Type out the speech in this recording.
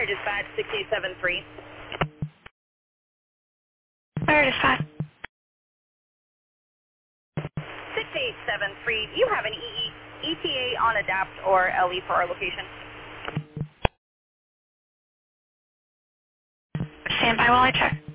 Fire Dispatch 6873. Fire Dispatch. 6873, do you have an ETA on ADAPT or LE for our location? Stand by while I check.